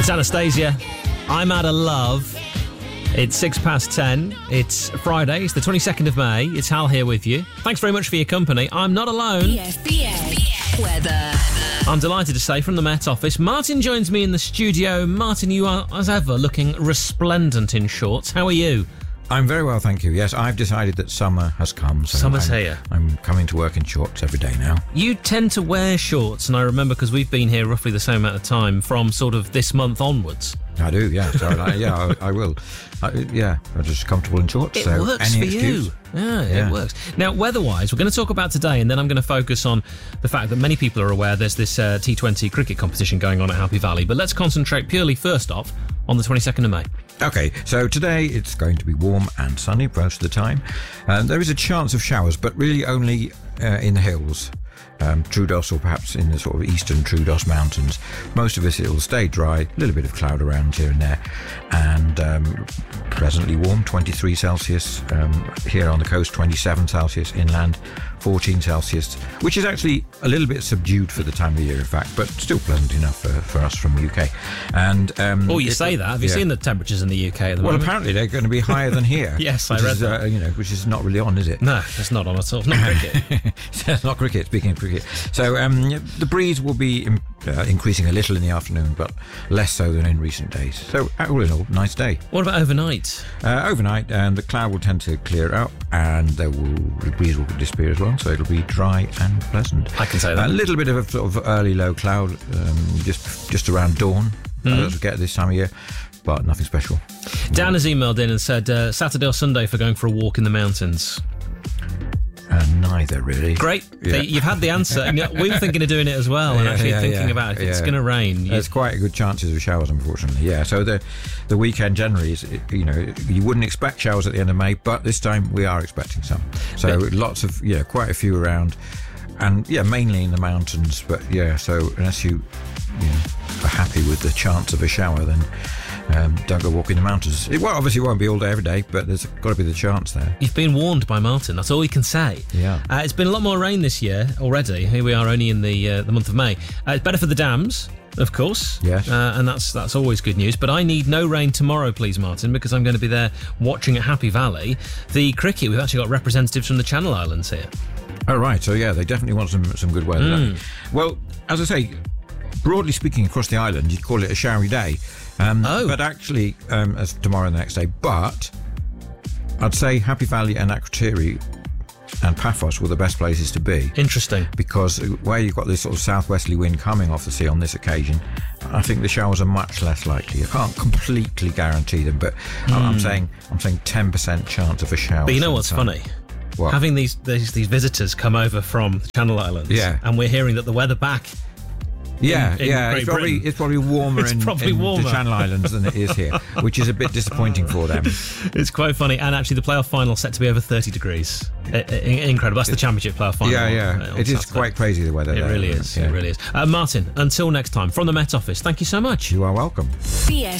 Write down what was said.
It's Anastasia. I'm out of love. It's 10:06. It's Friday. It's the 22nd of May. It's Hal here with you. Thanks very much for your company. I'm not alone. PFBA weather. I'm delighted to say from the Met Office, Martin joins me in the studio. Martin, you are, as ever, looking resplendent in shorts. How are you? I'm very well, thank you. Yes, I've decided that summer has come. So Summer's here. I'm coming to work in shorts every day now. You tend to wear shorts, and I remember because we've been here roughly the same amount of time from sort of this month onwards. I do, yeah. So, I will. I'm just comfortable in shorts. It so works any for excuse. you. Yeah, it works. Now, weather-wise, we're going to talk about today, and then I'm going to focus on the fact that many people are aware there's this T20 cricket competition going on at Happy Valley. But let's concentrate purely, first off, on the 22nd of May. Okay, so today it's going to be warm and sunny most of the time. There is a chance of showers, but really only in the hills. Troodos, or perhaps in the sort of eastern Troodos Mountains. Most of it will stay dry, a little bit of cloud around here and there, and pleasantly warm, 23 Celsius here on the coast, 27 Celsius inland, 14 Celsius, which is actually a little bit subdued for the time of year, in fact, but still pleasant enough for us from the UK. And you say that. Have you seen the temperatures in the UK at the moment? Well, apparently they're going to be higher than here. Yes, I read that. Which is not really on, is it? No, it's not on at all. It's not cricket. It's not cricket, speaking of cricket. So the breeze will be increasing a little in the afternoon, but less so than in recent days. So all in all, nice day. What about overnight? Overnight, the cloud will tend to clear out, and the breeze will disappear as well, so it'll be dry and pleasant. I can say that. A little bit of a sort of early low cloud, just around dawn, as we get this time of year, but nothing special. Dan has emailed in and said Saturday or Sunday for going for a walk in the mountains. Neither, really. Great. Yeah. You've had the answer. We were thinking of doing it as well, and actually thinking about if it's going to rain. There's quite a good chances of showers, unfortunately. Yeah, so the weekend generally is, you wouldn't expect showers at the end of May, but this time we are expecting some. So lots of, quite a few around, and mainly in the mountains. But so unless you are happy with the chance of a shower, then don't go walk in the mountains. It obviously won't be all day every day, but there's got to be the chance there. You've been warned by Martin, that's all we can say. Yeah. It's been a lot more rain this year already. Here we are only in the month of May. It's better for the dams, of course. Yes. And that's always good news. But I need no rain tomorrow, please, Martin, because I'm going to be there watching at Happy Valley. The cricket, we've actually got representatives from the Channel Islands here. Oh, right. So, they definitely want some good weather. Don't they? Well, as I say, broadly speaking, across the island, you'd call it a showery day. But actually, as tomorrow and the next day. But I'd say Happy Valley and Akrotiri and Paphos were the best places to be. Interesting. Because where you've got this sort of southwesterly wind coming off the sea on this occasion, I think the showers are much less likely. I can't completely guarantee them, but I'm saying 10% chance of a shower. But you know what's funny? What? Having these visitors come over from the Channel Islands, and we're hearing that the weather back. It's probably warmer in the Channel Islands than it is here, which is a bit disappointing for them. It's quite funny, and actually the playoff final set to be over 30 degrees. Incredible. That's the championship playoff final. It is quite crazy, the weather. It really is. It really is. Martin, until next time, from the Met Office, thank you so much. You are welcome. PFBA.